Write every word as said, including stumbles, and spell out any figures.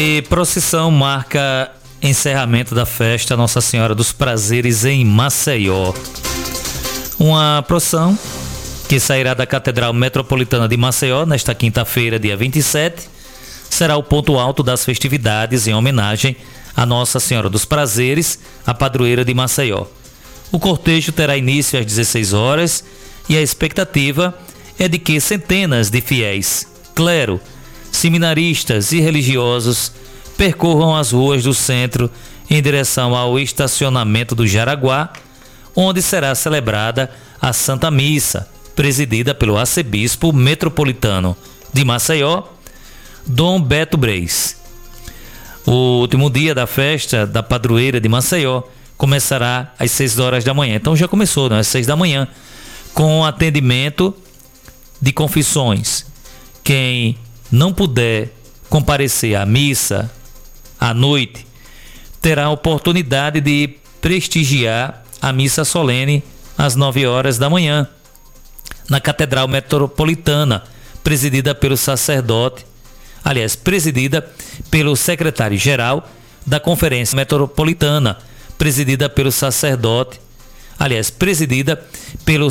E procissão marca encerramento da festa Nossa Senhora dos Prazeres em Maceió. Uma procissão que sairá da Catedral Metropolitana de Maceió nesta quinta-feira, dia vinte e sete, será o ponto alto das festividades em homenagem a Nossa Senhora dos Prazeres, a padroeira de Maceió. O cortejo terá início às dezesseis horas e a expectativa é de que centenas de fiéis, clero, seminaristas e religiosos percorram as ruas do centro em direção ao estacionamento do Jaraguá, onde será celebrada a Santa Missa, presidida pelo arcebispo metropolitano de Maceió, Dom Beto Breis. O último dia da festa da padroeira de Maceió começará às seis horas da manhã. Então já começou, né? Às seis da manhã, com atendimento de confissões. Quem não puder comparecer à missa à noite terá a oportunidade de prestigiar a missa solene às nove horas da manhã na Catedral Metropolitana, presidida pelo sacerdote, aliás, presidida pelo secretário-geral da Conferência Metropolitana, presidida pelo sacerdote, aliás, presidida pelo